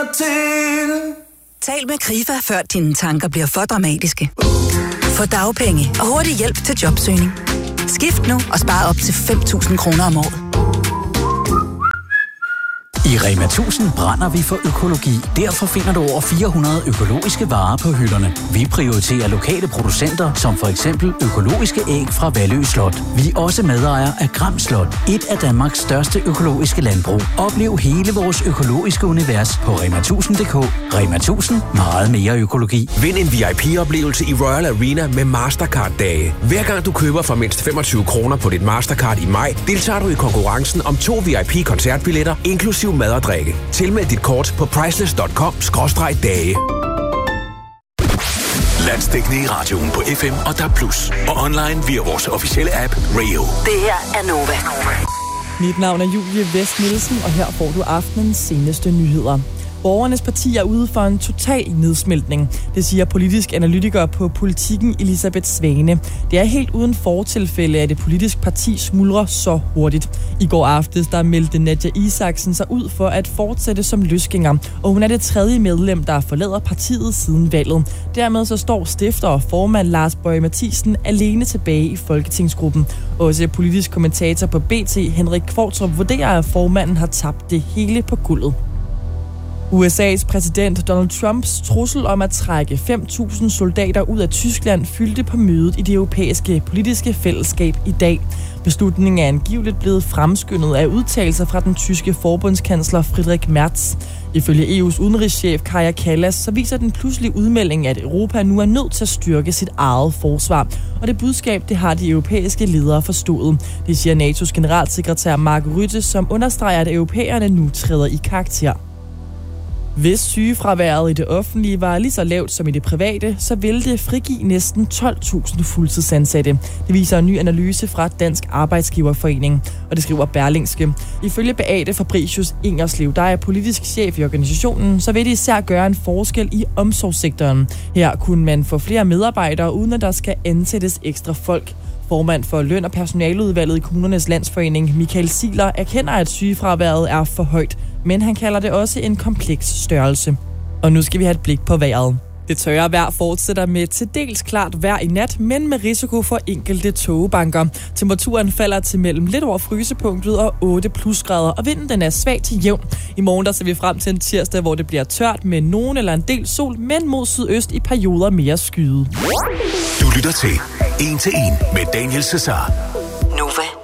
til. Tal med Krifa, før dine tanker bliver for dramatiske. Få dagpenge og hurtig hjælp til jobsøgning. Skift nu og spar op til 5.000 kroner om året. I Rema 1000 brænder vi for økologi. Derfor finder du over 400 økologiske varer på hylderne. Vi prioriterer lokale producenter, som for eksempel økologiske æg fra Vallø Slot. Vi er også medejer af Gram Slot, et af Danmarks største økologiske landbrug. Oplev hele vores økologiske univers på rema1000.dk. Rema 1000, meget mere økologi. Vind en VIP-oplevelse i Royal Arena med Mastercard-dage. Hver gang du køber for mindst 25 kroner på dit Mastercard i maj, deltager du i konkurrencen om 2 VIP-koncertbilletter, inklusiv mad og drikke. Tilmeld dit kort på priceless.com/dage. Landsdækkende i radioen på FM og DAB+. Og online via vores officielle app Radio. Det her er Nova. Mit navn er Julie Vest Nielsen, og her får du aftenens seneste nyheder. Borgernes parti er ude for en total nedsmeltning. Det siger politisk analytiker på Politikken Elisabeth Svane. Det er helt uden fortilfælde, at et politisk parti smuldrer så hurtigt. I går aftes der meldte Nadja Isaksen sig ud for at fortsætte som løsgænger, og hun er det 3. medlem, der forlader partiet siden valget. Dermed så står stifter og formand Lars Boje Mathiesen alene tilbage i folketingsgruppen. Også politisk kommentator på BT Henrik Kvartrup vurderer, at formanden har tabt det hele på gulvet. USA's præsident Donald Trumps trussel om at trække 5.000 soldater ud af Tyskland fyldte på mødet i det europæiske politiske fællesskab i dag. Beslutningen er angiveligt blevet fremskyndet af udtalelser fra den tyske forbundskansler Friedrich Merz. Ifølge EU's udenrigschef Kaja Kallas, så viser den pludselige udmelding, at Europa nu er nødt til at styrke sit eget forsvar. Og det budskab, det har de europæiske ledere forstået. Det siger NATO's generalsekretær Mark Rutte, som understreger, at europæerne nu træder i karakter. Hvis sygefraværet i det offentlige var lige så lavt som i det private, så ville det frigive næsten 12.000 fuldtidsansatte. Det viser en ny analyse fra Dansk Arbejdsgiverforening, og det skriver Berlingske. Ifølge Beate Fabricius Ingerslev, der er politisk chef i organisationen, så vil det især gøre en forskel i omsorgssektoren. Her kunne man få flere medarbejdere, uden at der skal ansættes ekstra folk. Formand for løn- og personaleudvalget i Kommunernes Landsforening, Michael Ziegler, erkender, at sygefraværet er for højt, men han kalder det også en kompleks størrelse. Og nu skal vi have et blik på vejret. Det tørre vejr fortsætter med til dels klart vejr i nat, men med risiko for enkelte tågebanker. Temperaturen falder til mellem lidt over frysepunktet og 8 plusgrader, og vinden den er svag til jævn. I morgen der ser vi frem til en tirsdag, hvor det bliver tørt med nogen eller en del sol, men mod sydøst i perioder mere skyet. Du lytter til 1 til 1 med Daniel Cesar. Nova.